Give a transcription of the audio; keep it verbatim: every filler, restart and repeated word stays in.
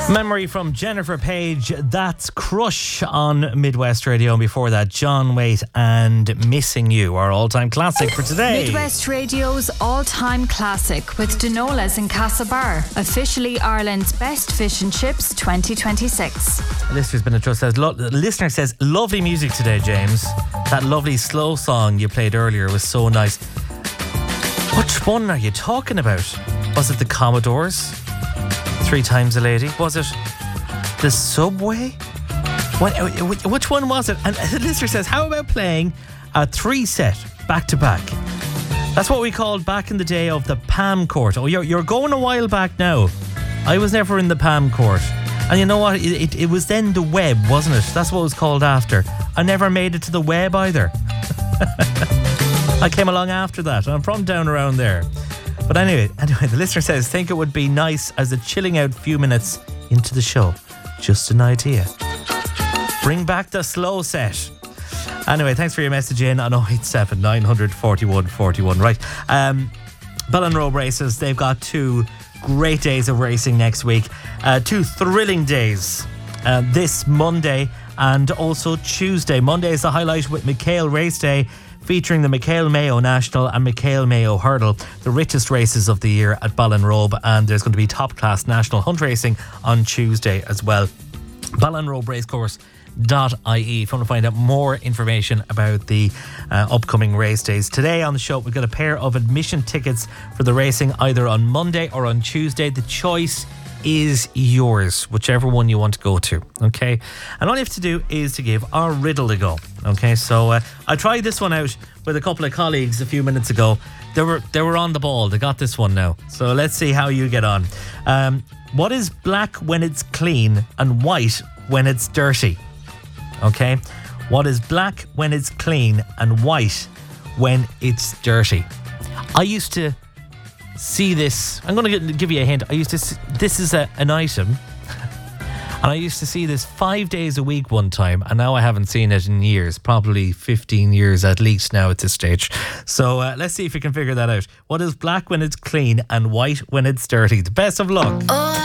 Memory from Jennifer Page, that's Crush on Midwest Radio. And before that, John Waite and Missing You, our all-time classic for today. Midwest Radio's all-time classic with Denola's in Castlebar, officially Ireland's best fish and chips twenty twenty-six. Listener's been a trust says, lo- the listener says, lovely music today, James. That lovely slow song you played earlier was so nice. Which one are you talking about? Was it the Commodores? Three Times a Lady? Was it the Subway? What, which one was it? And the listener says, how about playing a three set back to back? That's what we called back in the day of the Palm Court. Oh, you're, you're going a while back now. I was never in the Palm Court. And you know what? It, it, it was then the web, wasn't it? That's what it was called after. I never made it to the web either. I came along after that. I'm from down around there. But anyway, anyway, the listener says, think it would be nice as a chilling out few minutes into the show. Just an idea. Bring back the slow set. Anyway, thanks for your message in on oh eight seven, nine four one, four one. Right. Um, Ballinrobe races, they've got two great days of racing next week. Uh, two thrilling days. Uh, this Monday and also Tuesday. Monday is the highlight with McHale Race Day, featuring the McHale Mayo National and McHale Mayo Hurdle, the richest races of the year at Ballinrobe, and there's going to be top-class national hunt racing on Tuesday as well. Ballinrobe Racecourse dot I E if you want to find out more information about the uh, upcoming race days. Today on the show we've got a pair of admission tickets for the racing either on Monday or on Tuesday. The choice is yours, whichever one you want to go to, okay? And all you have to do is to give our riddle a go, okay? So uh, I tried this one out with a couple of colleagues a few minutes ago. They were they were on the ball. They got this one now. So let's see how you get on. Um, what is black when it's clean and white when it's dirty? Okay? What is black when it's clean and white when it's dirty? I used to see this. I'm going to give you a hint. I used to see, this is a, an item, and I used to see this five days a week one time, and now I haven't seen it in years, probably fifteen years at least now at this stage. So uh, let's see if you can figure that out. What is black when it's clean and white when it's dirty? The best of luck. Oh.